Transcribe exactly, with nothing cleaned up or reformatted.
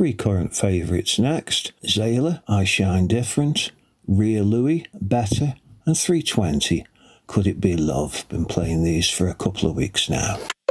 Three current favourites next: Zayla, I Shine Different, Ria Louie, Better, and three twenty, Could It Be Love. Been playing these for a couple of weeks now.